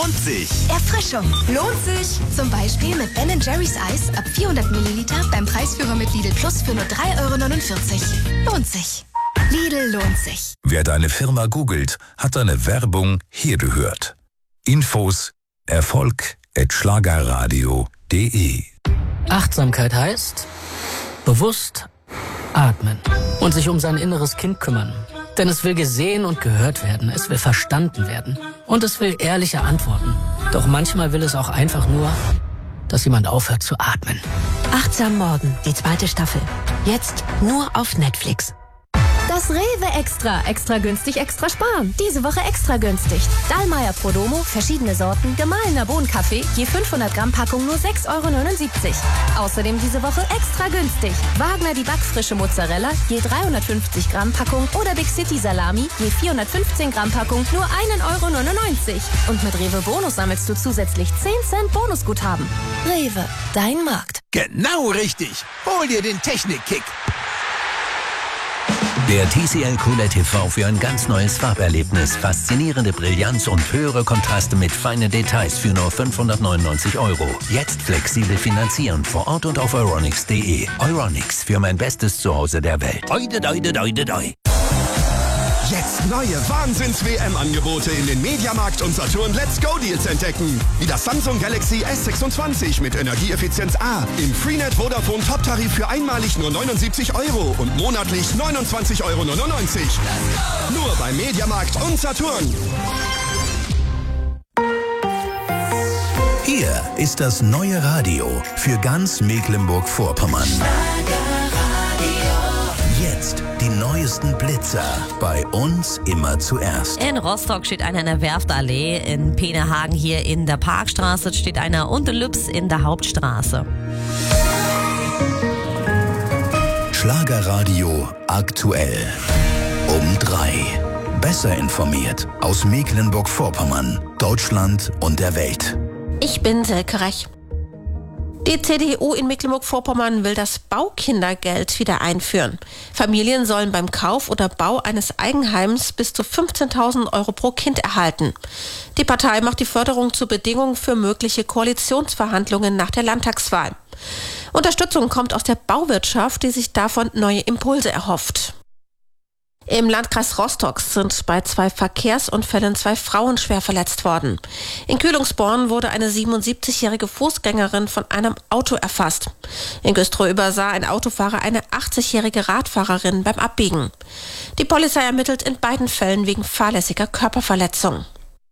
lohnt sich. Erfrischung lohnt sich. Zum Beispiel mit Ben & Jerry's Eis ab 400 Milliliter beim Preisführer mit Lidl Plus für nur 3,49 €. Lohnt sich. Lidl lohnt sich. Wer deine Firma googelt, hat deine Werbung hier gehört. Infos erfolg@schlagerradio.de. Achtsamkeit heißt bewusst atmen und sich um sein inneres Kind kümmern. Denn es will gesehen und gehört werden, es will verstanden werden und es will ehrliche Antworten. Doch manchmal will es auch einfach nur, dass jemand aufhört zu atmen. Achtsam Morgen, die 2. Staffel. Jetzt nur auf Netflix. Das Rewe Extra. Extra günstig, extra sparen. Diese Woche extra günstig. Dallmayr Prodomo, verschiedene Sorten, gemahlener Bohnenkaffee, je 500 Gramm Packung nur 6,79 €. Außerdem diese Woche extra günstig. Wagner die backfrische Mozzarella, je 350 Gramm Packung oder Big City Salami, je 415 Gramm Packung nur 1,99 €. Und mit Rewe Bonus sammelst du zusätzlich 10 Cent Bonusguthaben. Rewe, dein Markt. Genau richtig. Hol dir den Technikkick. Der TCL QLED TV für ein ganz neues Farberlebnis. Faszinierende Brillanz und höhere Kontraste mit feinen Details für nur 599 €. Jetzt flexibel finanzieren vor Ort und auf euronics.de. Euronics, für mein bestes Zuhause der Welt. Oide, doide, doide, doi. Jetzt neue Wahnsinns-WM-Angebote in den Mediamarkt und Saturn Let's Go Deals entdecken. Wie das Samsung Galaxy S26 mit Energieeffizienz A. Im Freenet Vodafone Top-Tarif für einmalig nur 79 € und monatlich 29,99 €. Nur bei Mediamarkt und Saturn. Hier ist das neue Radio für ganz Mecklenburg-Vorpommern. Jetzt die neuesten Blitzer. Bei uns immer zuerst. In Rostock steht einer in der Werftallee, in Peenehagen hier in der Parkstraße steht einer und in Lübs in der Hauptstraße. Schlagerradio aktuell. Um 3. Besser informiert aus Mecklenburg-Vorpommern, Deutschland und der Welt. Ich bin Silke Rech. Die CDU in Mecklenburg-Vorpommern will das Baukindergeld wieder einführen. Familien sollen beim Kauf oder Bau eines Eigenheims bis zu 15.000 € pro Kind erhalten. Die Partei macht die Förderung zur Bedingung für mögliche Koalitionsverhandlungen nach der Landtagswahl. Unterstützung kommt aus der Bauwirtschaft, die sich davon neue Impulse erhofft. Im Landkreis Rostock sind bei 2 Verkehrsunfällen 2 Frauen schwer verletzt worden. In Kühlungsborn wurde eine 77-jährige Fußgängerin von einem Auto erfasst. In Güstrow übersah ein Autofahrer eine 80-jährige Radfahrerin beim Abbiegen. Die Polizei ermittelt in beiden Fällen wegen fahrlässiger Körperverletzung.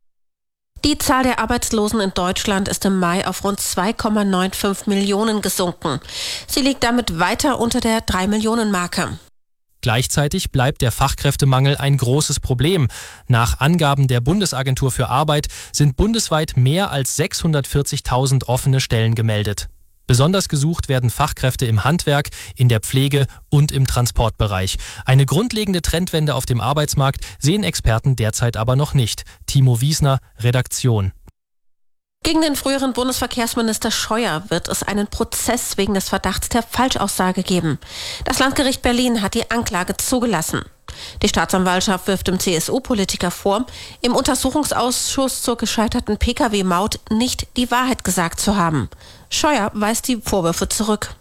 Die Zahl der Arbeitslosen in Deutschland ist im Mai auf rund 2,95 Millionen gesunken. Sie liegt damit weiter unter der 3-Millionen-Marke. Gleichzeitig bleibt der Fachkräftemangel ein großes Problem. Nach Angaben der Bundesagentur für Arbeit sind bundesweit mehr als 640.000 offene Stellen gemeldet. Besonders gesucht werden Fachkräfte im Handwerk, in der Pflege und im Transportbereich. Eine grundlegende Trendwende auf dem Arbeitsmarkt sehen Experten derzeit aber noch nicht. Timo Wiesner, Redaktion. Gegen den früheren Bundesverkehrsminister Scheuer wird es einen Prozess wegen des Verdachts der Falschaussage geben. Das Landgericht Berlin hat die Anklage zugelassen. Die Staatsanwaltschaft wirft dem CSU-Politiker vor, im Untersuchungsausschuss zur gescheiterten Pkw-Maut nicht die Wahrheit gesagt zu haben. Scheuer weist die Vorwürfe zurück.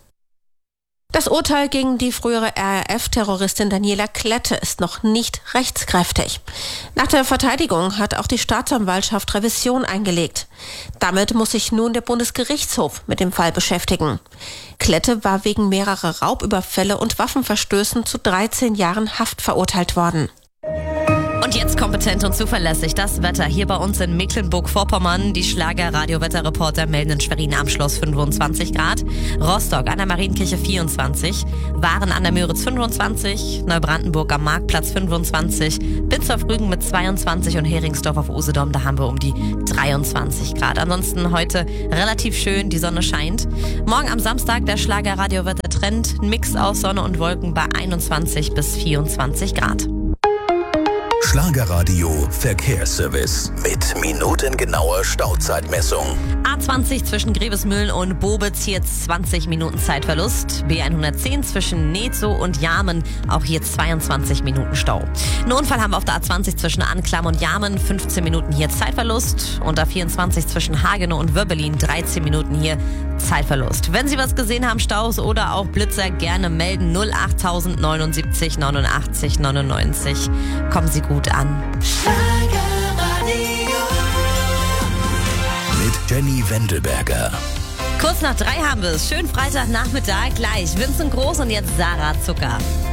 Das Urteil gegen die frühere RAF-Terroristin Daniela Klette ist noch nicht rechtskräftig. Nach der Verteidigung hat auch die Staatsanwaltschaft Revision eingelegt. Damit muss sich nun der Bundesgerichtshof mit dem Fall beschäftigen. Klette war wegen mehrerer Raubüberfälle und Waffenverstößen zu 13 Jahren Haft verurteilt worden. Und jetzt kompetent und zuverlässig das Wetter hier bei uns in Mecklenburg-Vorpommern. Die Schlager-Radio-Wetterreporter melden in Schwerin am Schloss 25 Grad, Rostock an der Marienkirche 24, Waren an der Müritz 25, Neubrandenburg am Marktplatz 25, Binz-auf-Rügen mit 22 und Heringsdorf auf Usedom, da haben wir um die 23 Grad. Ansonsten heute relativ schön, die Sonne scheint. Morgen am Samstag der Schlager-Radio-Wettertrend, ein Mix aus Sonne und Wolken bei 21 bis 24 Grad. Schlagerradio Verkehrsservice mit minutengenauer Stauzeitmessung. A20 zwischen Grevesmühlen und Bobitz, hier 20 Minuten Zeitverlust. B110 zwischen Netzow und Jarmen, auch hier 22 Minuten Stau. Einen Unfall haben wir auf der A20 zwischen Anklam und Jarmen, 15 Minuten hier Zeitverlust. Und A24 zwischen Hagenow und Wöbbelin, 13 Minuten hier Zeitverlust. Wenn Sie was gesehen haben, Staus oder auch Blitzer, gerne melden. 08000 79 89 99. Kommen Sie gut an. Mit Jenny Wendelberger. Kurz nach 3 haben wir es. Schönen Freitagnachmittag gleich. Vincent Groß und jetzt Sarah Zucker.